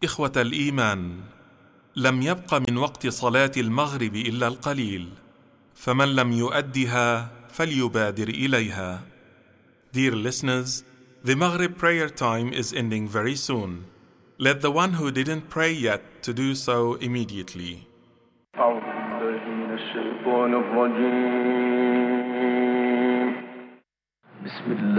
إخوة الإيمان، لم يبق من وقت صلاة المغرب إلا القليل، فمن لم يؤدها فليبادر إليها. Dear listeners, the Maghrib prayer time is ending very soon. Let the one who didn't pray yet to do so immediately. أعوذ بالله من الشيطان الرجيم. بسم الله